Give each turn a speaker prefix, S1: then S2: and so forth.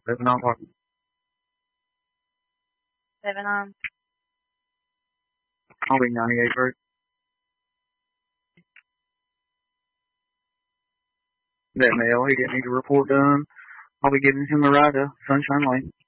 S1: 7 on what?
S2: 7 on.
S1: I'll be 98 first. That male, he didn't need a report done. I'll be giving him a ride to Sunshine Lane.